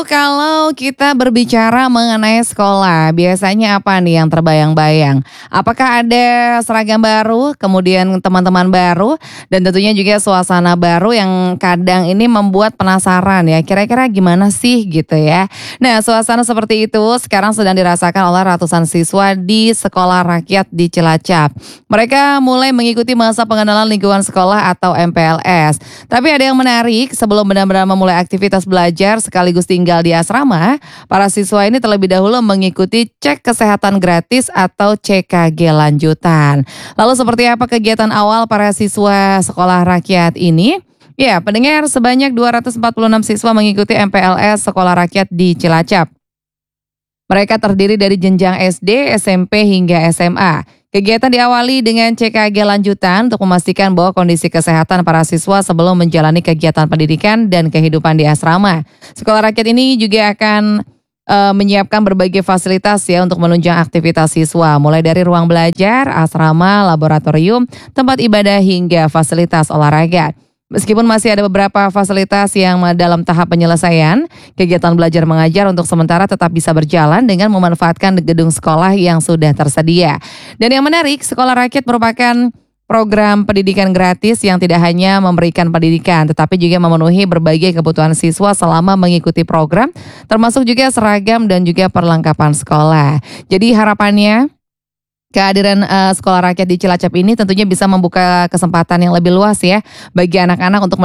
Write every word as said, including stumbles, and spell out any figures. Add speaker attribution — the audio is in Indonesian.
Speaker 1: Kalau kita berbicara mengenai sekolah, biasanya apa nih yang terbayang-bayang? Apakah ada seragam baru, kemudian teman-teman baru, dan tentunya juga suasana baru yang kadang ini membuat penasaran ya, kira-kira gimana sih gitu ya. Nah, suasana seperti itu sekarang sedang dirasakan oleh ratusan siswa di Sekolah Rakyat di Cilacap. Mereka mulai mengikuti masa pengenalan lingkungan sekolah atau M P L S. Tapi ada yang menarik, sebelum benar-benar memulai aktivitas belajar sekaligus tinggal di asrama, para siswa ini terlebih dahulu mengikuti cek kesehatan gratis atau C K G lanjutan. Lalu seperti apa kegiatan awal para siswa sekolah rakyat ini? Ya, pendengar, sebanyak dua ratus empat puluh enam siswa mengikuti M P L S Sekolah Rakyat di Cilacap. Mereka terdiri dari jenjang S D, S M P hingga S M A. Kegiatan diawali dengan C K G lanjutan untuk memastikan bahwa kondisi kesehatan para siswa sebelum menjalani kegiatan pendidikan dan kehidupan di asrama. Sekolah Rakyat ini juga akan e, menyiapkan berbagai fasilitas ya untuk menunjang aktivitas siswa, mulai dari ruang belajar, asrama, laboratorium, tempat ibadah hingga fasilitas olahraga. Meskipun masih ada beberapa fasilitas yang dalam tahap penyelesaian, kegiatan belajar mengajar untuk sementara tetap bisa berjalan dengan memanfaatkan gedung sekolah yang sudah tersedia. Dan yang menarik, Sekolah Rakyat merupakan program pendidikan gratis yang tidak hanya memberikan pendidikan, tetapi juga memenuhi berbagai kebutuhan siswa selama mengikuti program, termasuk juga seragam dan juga perlengkapan sekolah. Jadi harapannya, kehadiran uh, Sekolah Rakyat di Cilacap ini tentunya bisa membuka kesempatan yang lebih luas ya bagi anak-anak untuk